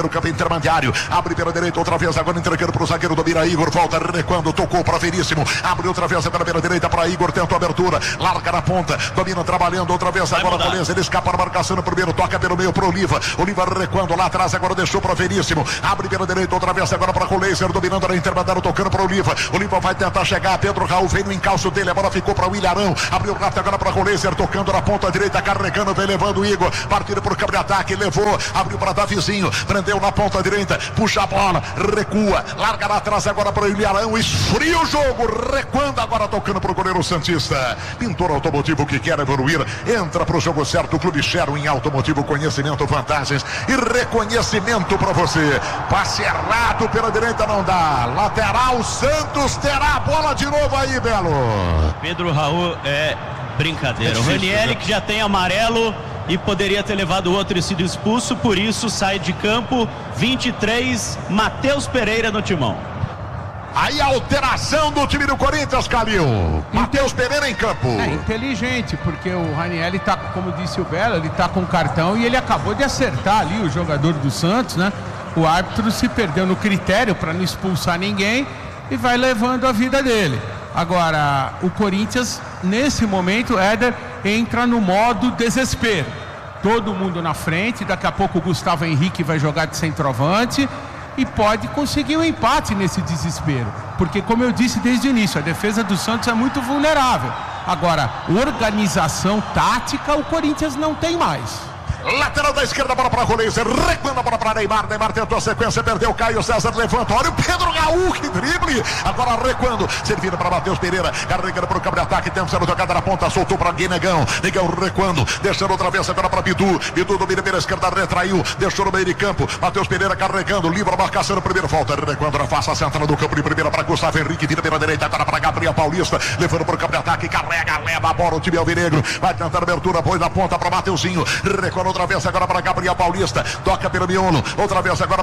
o campo intermediário, abre pela direita outra vez, agora entregando para o zagueiro do Bira, Igor, volta recuando, tocou para Veríssimo, abre outra vez pela direita para Igor, tentou a abertura, larga na ponta, domina trabalhando outra vez, agora beleza, ele escapa a marcação no primeiro, toca pelo meio para o Oliva recuando lá atrás, agora deixou para Veríssimo, abre pela direita outra vez, agora para Coleiser, dominando na intermediária, tocando para Oliva vai tentar chegar, Pedro Raul vem no encalço dele, a bola ficou para o Ilharão, abriu rápido agora para Coleiser, tocando na ponta direita, carregando, vem levando o Igor, partindo para o campo de ataque, levou, abriu para Davizinho, prendeu na ponta direita, puxa a bola, recua, larga lá atrás agora para o Ilharão, esfria o jogo, recuando agora tocando para o goleiro Santista. Pintor automotivo que quer evoluir, entra para o jogo certo, o Clube Chero em automotivo, conhecimento, vantagens e reconhecimento para você. Passe errado pela direita não dá, lateral, Santos terá a bola de novo aí, Belo. Pedro Raul é brincadeira, o Ranieri que já tem amarelo e poderia ter levado o outro e sido expulso, por isso sai de campo. 23, Matheus Pereira no timão. Aí a alteração do time do Corinthians, Calil. Matheus Pereira em campo. É inteligente, porque o Ranieri tá, como disse o Belo, ele tá com cartão e ele acabou de acertar ali o jogador do Santos, né? O árbitro se perdeu no critério para não expulsar ninguém e vai levando a vida dele. Agora, o Corinthians, nesse momento, Éder, entra no modo desespero. Todo mundo na frente, daqui a pouco o Gustavo Henrique vai jogar de centroavante e pode conseguir um empate nesse desespero. Porque, como eu disse desde o início, a defesa do Santos é muito vulnerável. Agora, organização tática, o Corinthians não tem mais. Lateral da esquerda, bola para Coleiser, recuando a bola para Neymar tentou a sequência, perdeu, Caio César levanta, olha o Pedro Raul, que drible, agora recuando, servindo para Matheus Pereira, carregando para o campo de ataque, tenta ser jogada na ponta, soltou para Negão recuando, deixando outra vez agora para Bidu domina pela esquerda, retraiu, deixou no meio de campo, Matheus Pereira carregando, livre a marcação no primeiro, volta, recuando na face central do campo de primeira para Gustavo Henrique, vira pela direita, agora para Gabriel Paulista, levando para o campo de ataque, carrega, leva a bola, o time alvinegro, vai tentar a abertura, põe na ponta para Mateuzinho, recuando outra vez agora para Gabriel Paulista, toca pelo miolo, outra vez agora